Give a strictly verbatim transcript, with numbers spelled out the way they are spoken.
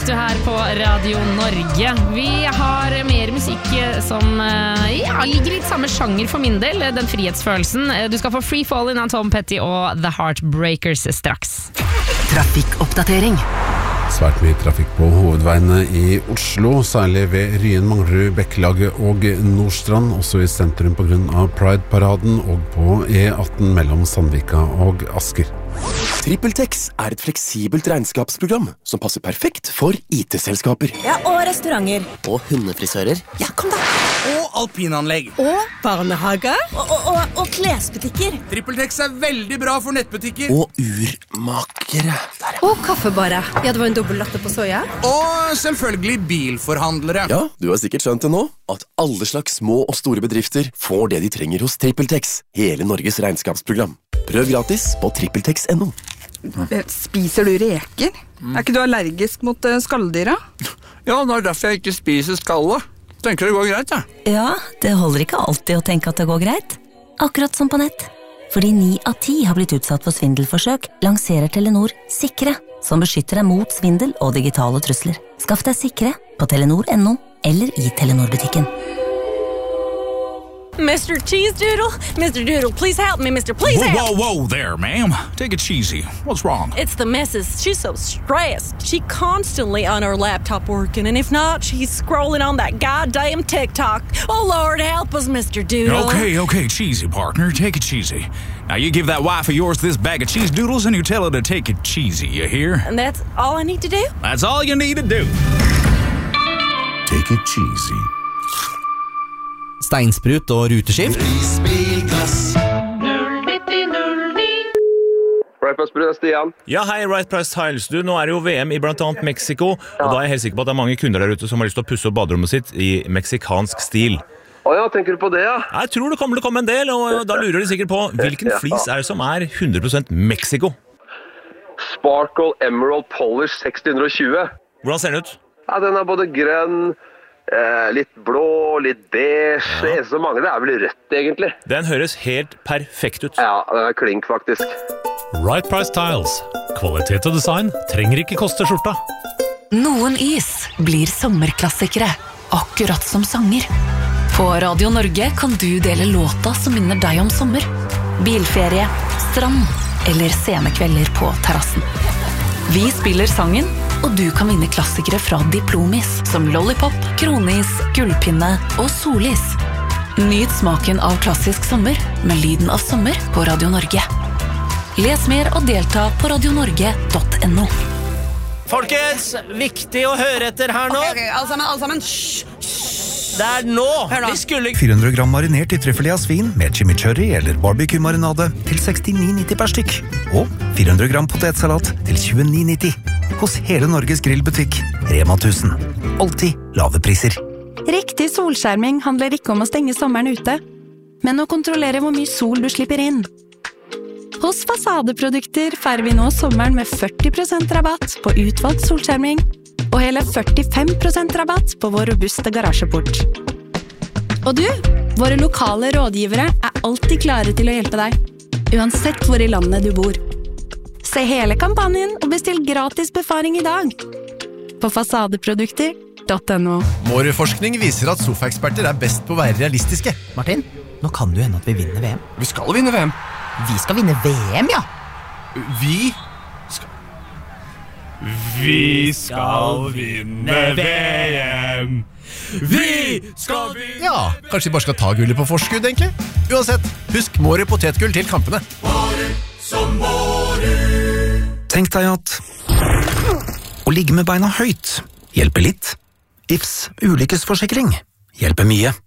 fikk du her på Radio Norge. Vi har mer musikk som ja, ligger i samme sjanger for min del, den frihetsfølelsen. Du skal få Free Fallin' av Tom Petty og The Heartbreakers straks. Trafikkoppdatering. Svært mye trafikk på hovedveiene i Oslo, særlig ved Ryen, Manglerud, Bekkelaget og Nordstrand, også i sentrum på grunn av Pride-paraden og på E atten mellom Sandvika og Asker. TrippelTex er et fleksibelt regnskapsprogram som passer perfekt for I T-selskaper. Ja, og restauranter. Og hundefrisører. Ja, kom da. Og alpinanlegg. Og barnehager. Og, og, og, og klesbutikker. TrippelTex er veldig bra for nettbutikker. Og urmakere. Der, ja. Og kaffebarer. Ja, det var en dobbelt latte på soja. Og selvfølgelig bilforhandlere. Ja, du har sikkert skjønt det nå, at alle slags små og store bedrifter får det de trenger hos TrippelTex, hele Norges regnskapsprogram. Prøv gratis på trippeltex punktum no. Spiser du reker? Er ikke du allergisk mot skalldyra? Ja, det er derfor jeg ikke spiser skallet. Tenker det går greit, ja. Ja, det holder ikke alltid å tenke at det går greit. Akkurat som på nett. Fordi ni av ti har blitt utsatt for svindelforsøk, lanserer Telenor Sikre, som beskytter deg mot svindel og digitale trusler. Skaff deg Sikre på telenor punktum no eller i Telenor-butikken. Mister Cheese Doodle? Mister Doodle, please help me, Mister Please whoa, help! Whoa, whoa there, ma'am. Take it cheesy. What's wrong? It's the missus. She's so stressed. She constantly on her laptop working, and if not, she's scrolling on that goddamn TikTok. Oh, Lord, help us, Mister Doodle. Okay, okay, cheesy, partner. Take it cheesy. Now, you give that wife of yours this bag of cheese doodles, and you tell her to take it cheesy, you hear? And that's all I need to do? That's all you need to do. Take it cheesy. Steinsprut og ruteskift. Right Price Tiles, Stian. Ja, hei, Right Price Tiles. Du, nå er det jo V M i blant annet Mexico, og da er jeg helt sikker på at det er mange kunder der ute som har lyst til å pusse opp baderommet sitt i meksikansk stil. Åja, tenker du på det, ja? Jeg tror det kommer til å komme en del, og da lurer de sikkert på hvilken flis er det som er hundre prosent Mexico? Sparkle Emerald Polish seks hundre og tjue. Hvordan ser den ut? Ja, den er både grønn, Eh, litt blå, litt beige. Ja. Det er så mange, det er vel rødt egentlig. Den høres helt perfekt ut. Ja, den er klink faktisk. Right Price Tiles. Kvalitet og design trenger ikke koste skjorta. Noen is blir sommerklassikere, akkurat som sanger. På Radio Norge kan du dele låta som minner deg om sommer. Bilferie, strand eller sene kvelder på terrassen. Vi spiller sangen, og du kan vinne klassikere fra Diplomis, som Lollipop, Kronis, Gullpinne og Solis. Nyt smaken av klassisk sommer med lyden av sommer på Radio Norge. Les mer og delta på radionorge punktum no. Folkens, viktig å høre etter her nå. Ok, ok, alle sammen, alle sammen. Shh, shh. Det er nå. nå. Vi skulle... fire hundre gram marinert i trøffelé av svin med chimichurri eller barbecue-marinade til sekstini nitti per stykk. Og fire hundre gram potetsalat til tjueni nitti. Hos hele Norges grillbutikk, Rema tusen. Alltid lave priser. Riktig solskjerming handler ikke om å stenge sommeren ute, men å kontrollere hvor mye sol du slipper inn. Hos Fasadeprodukter feirer vi nå sommeren med førti prosent rabatt på utvalgt solskjerming, og hele førtifem prosent rabatt på vår robuste garasjeport. Og du, våre lokale rådgivere er alltid klare til å hjelpe deg, uansett hvor i landet du bor. Se hele kampanjen og bestill gratis befaring i dag på fasadeprodukter punktum no. Mårud-forskning viser at sofaeksperter er best på å være realistiske. Martin, nå kan du hende at vi vinner V M. Vi skal vinne V M. Vi skal vinne V M, ja. Vi skal... Vi skal vinne V M. Vi skal vinne... Ja, kanskje vi bare skal ta gullet på forskudd, egentlig? Uansett, husk Mårud potetgull til kampene. Mårud som Mårud. Tenk deg at å ligge med beina høyt hjelper litt. I F S ulykkesforsikring hjelper mye.